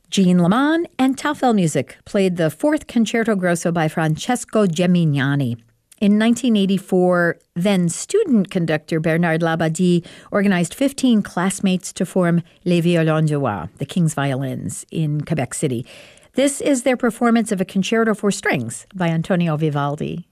Jean Lamont and Taufel Music played the fourth Concerto Grosso by Francesco Gemignani. In 1984, then student conductor Bernard Labadie organized 15 classmates to form Les Violons du Roi, the King's Violins, in Quebec City. This is their performance of a concerto for strings by Antonio Vivaldi.